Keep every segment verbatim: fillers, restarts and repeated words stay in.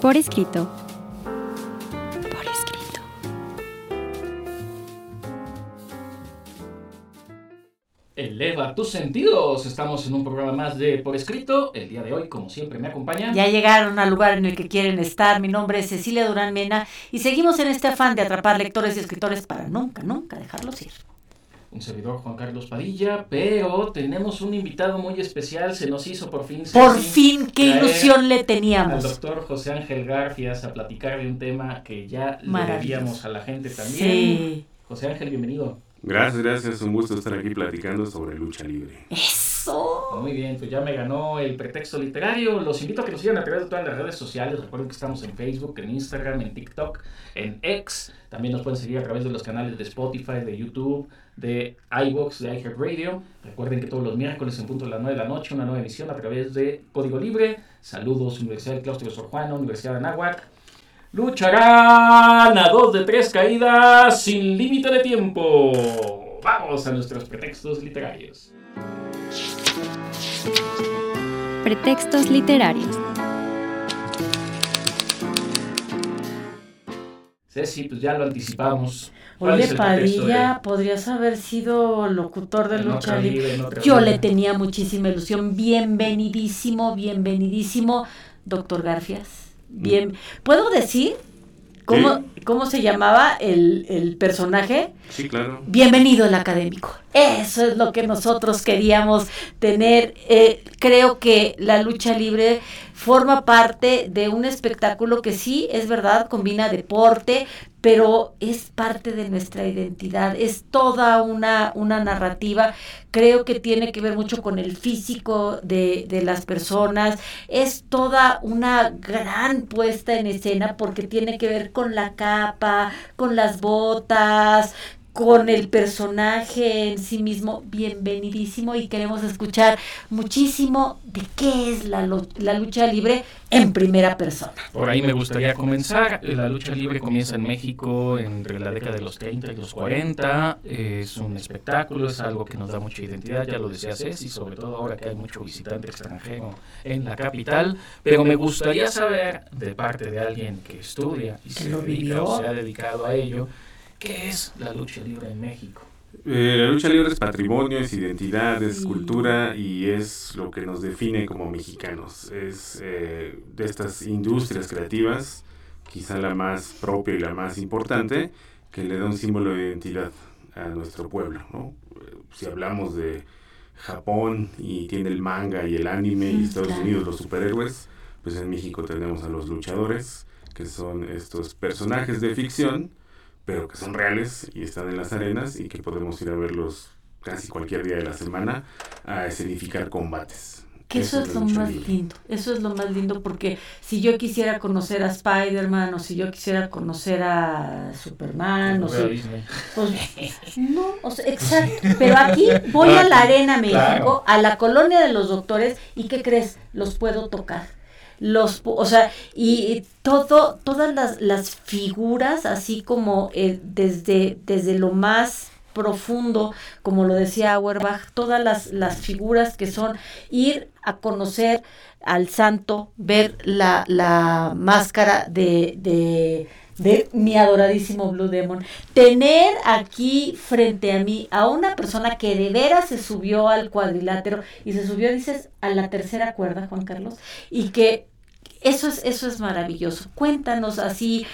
Por escrito. Por escrito. Eleva tus sentidos. Estamos en un programa más de Por Escrito. El día de hoy, como siempre, me acompañan. Ya llegaron al lugar en el que quieren estar. Mi nombre es Cecilia Durán Mena y seguimos en este afán de atrapar lectores y escritores para nunca, nunca dejarlos ir. Un servidor, Juan Carlos Padilla, pero tenemos un invitado muy especial. Se nos hizo por fin. Por fin, qué ilusión le teníamos. Al doctor José Ángel Garfias a platicar de un tema que ya le debíamos a la gente también. Sí. José Ángel, bienvenido. Gracias, gracias. Un gusto estar aquí platicando sobre lucha libre. ¡Eso! Muy bien, pues ya me ganó el pretexto literario. Los invito a que nos sigan a través de todas las redes sociales. Recuerden que estamos en Facebook, en Instagram, en TikTok, en X. También nos pueden seguir a través de los canales de Spotify, de YouTube, de iVoox, de iHeartRadio. Recuerden que todos los miércoles en punto de las nueve de la noche, una nueva emisión a través de Código Libre. Saludos, Universidad del Claustro de Sor Juana, Universidad de Anáhuac. Lucharán a dos de tres caídas sin límite de tiempo. Vamos a nuestros pretextos literarios. Pretextos literarios. Ceci, pues ya lo anticipamos. Oye, Padilla, de... podrías haber sido locutor de en lucha libre. libre. Yo le tenía muchísima ilusión. Bienvenidísimo, bienvenidísimo, doctor Garfias. Bien, ¿puedo decir cómo, ¿Sí? cómo se llamaba el, el personaje? Sí, claro. Bienvenido al académico. Eso es lo que nosotros queríamos tener. Eh, creo que la lucha libre forma parte de un espectáculo que sí, es verdad, combina deporte, pero es parte de nuestra identidad, es toda una, una narrativa. Creo que tiene que ver mucho con el físico de, de las personas, es toda una gran puesta en escena porque tiene que ver con la capa, con las botas, con el personaje en sí mismo. Bienvenidísimo, y queremos escuchar muchísimo de qué es la, la lucha libre en primera persona. Por ahí me gustaría comenzar. La lucha libre comienza en México entre la década de los treinta y los cuarenta. Es un espectáculo, es algo que nos da mucha identidad, ya lo decía Ceci, sobre todo ahora que hay mucho visitante extranjero en la capital. Pero me gustaría saber, de parte de alguien que estudia y se, dedica, o se ha dedicado a ello, ¿qué es la lucha libre en México? Eh, la lucha libre es patrimonio, es identidad, es sí. cultura y es lo que nos define como mexicanos. Es eh, de estas industrias creativas, quizá la más propia y la más importante, que le da un símbolo de identidad a nuestro pueblo, ¿no? Si hablamos de Japón y tiene el manga y el anime, y Estados claro. Unidos los superhéroes, pues en México tenemos a los luchadores, que son estos personajes de ficción, pero que son reales y están en las arenas y que podemos ir a verlos casi cualquier día de la semana a escenificar combates. Que eso, eso es, es lo más libre. lindo, eso es lo más lindo, porque si yo quisiera conocer a Spider-Man o si yo quisiera conocer a Superman no, o si, pues, no, o sea, exacto, pero aquí voy a la Arena México, claro. a la colonia de los doctores, y ¿qué crees? Los puedo tocar. Los, o sea, y todo, todas las, las figuras, así como eh, desde, desde lo más profundo, como lo decía Auerbach, todas las, las figuras que son ir a conocer al santo, ver la, la máscara de, de, de mi adoradísimo Blue Demon, tener aquí frente a mí a una persona que de veras se subió al cuadrilátero y se subió, dices, a la tercera cuerda, Juan Carlos, y que Eso es, eso es maravilloso. Cuéntanos así,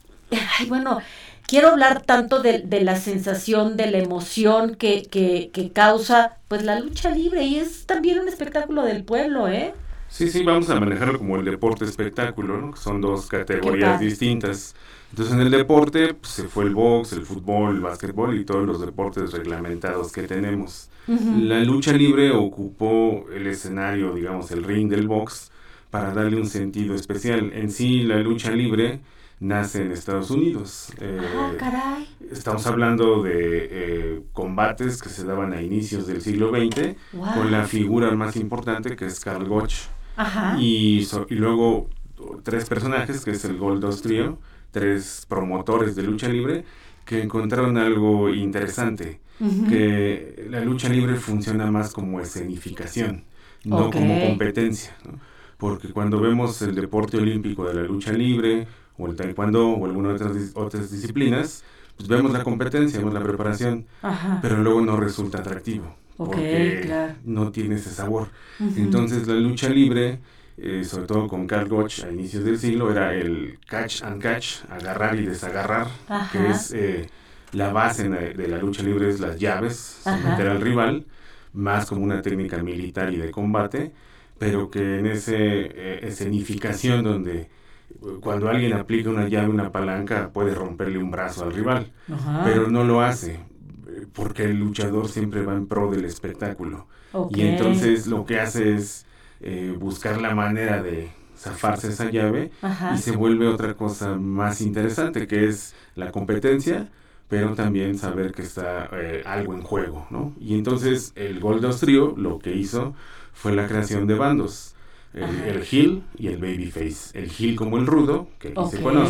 ay, bueno, quiero hablar tanto de, de la sensación, de la emoción que, que, que causa pues la lucha libre, y es también un espectáculo del pueblo, ¿eh? Sí, sí, vamos a manejarlo como el deporte espectáculo, ¿no? Son dos categorías distintas. Entonces en el deporte pues, se fue el box, el fútbol, el básquetbol y todos los deportes reglamentados que tenemos. Uh-huh. La lucha libre ocupó el escenario, digamos, el ring del box, para darle un sentido especial. En sí, la lucha libre nace en Estados Unidos. Eh, oh, caray. Estamos hablando de eh, combates que se daban a inicios del siglo veinte, wow. con la figura más importante, que es Karl Gotch. Ajá. Y, so, y luego tres personajes, que es el Goldust Trio, tres promotores de lucha libre, que encontraron algo interesante, uh-huh. que la lucha libre funciona más como escenificación, no okay. como competencia, ¿no? porque cuando vemos el deporte olímpico de la lucha libre, o el taekwondo, o alguna de otras, otras disciplinas, pues vemos la competencia, vemos la preparación, Ajá. pero luego no resulta atractivo, okay, porque claro. no tiene ese sabor. Uh-huh. Entonces la lucha libre, eh, sobre todo con Karl Gotch a inicios del siglo, era el catch and catch, agarrar y desagarrar, Ajá. que es eh, la base de, de la lucha libre, es las llaves, someter al rival, más como una técnica militar y de combate, pero que en esa eh, escenificación donde cuando alguien aplica una llave, una palanca, puede romperle un brazo al rival, Ajá. pero no lo hace, porque el luchador siempre va en pro del espectáculo. Okay. Y entonces lo que hace es eh, buscar la manera de zafarse esa llave, Ajá. y se vuelve otra cosa más interesante, que es la competencia, pero también saber que está eh, algo en juego, ¿no? Y entonces el Gold Austrío lo que hizo fue la creación de bandos. El, el heel y el babyface. El heel como el rudo, que aquí okay. se conoce,